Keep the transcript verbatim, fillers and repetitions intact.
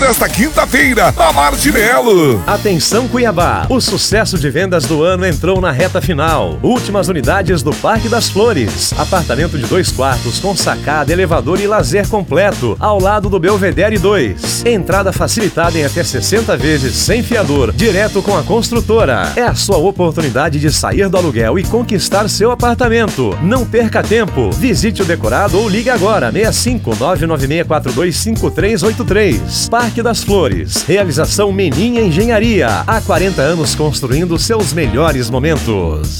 nesta quinta-feira, na Martinello. Atenção Cuiabá, o sucesso de vendas do ano entrou na reta final. Últimas unidades do Parque das Flores. Apartamento de dois quartos com sacada, elevador e lazer completo, ao lado do Belvedere dois. Entrada facilitada em até sessenta vezes sem fiador, direto com a construtora. É a sua oportunidade de sair do aluguel e conquistar seu apartamento. Não perca tempo. Visite o decorado ou ligue agora seis cinco nove nove seis quatro dois cinco três oito três. Parque das Flores. Realização Meninha Engenharia. Há quarenta anos construindo seus melhores momentos.